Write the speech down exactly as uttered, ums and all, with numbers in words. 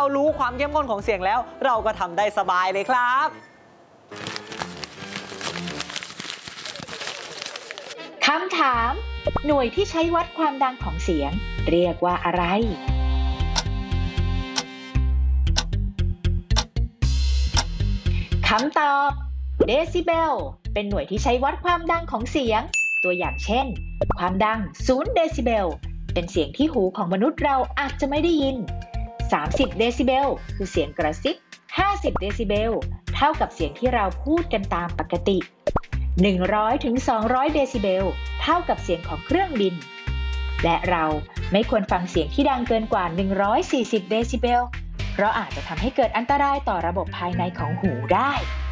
รู้ความเข้มข้นของเสียงแล้วเราก็ทำได้สบายเลยครับคำถามหน่วยที่ใช้วัดความดังของเสียงเรียกว่าอะไรคำตอบเดซิเบลเป็นหน่วยที่ใช้วัดความดังของเสียงตัวอย่างเช่นความดังศูนย์เดซิเบลเป็นเสียงที่หูของมนุษย์เราอาจจะไม่ได้ยินสามสิบเดซิเบลคือเสียงกระซิบห้าสิบเดซิเบลเท่ากับเสียงที่เราพูดกันตามปกติหนึ่งร้อยถึงสองร้อยเดซิเบลเท่ากับเสียงของเครื่องบินและเราไม่ควรฟังเสียงที่ดังเกินกว่าหนึ่งร้อยสี่สิบเดซิเบลเพราะอาจจะทำให้เกิดอันตรายต่อระบบภายในของหูได้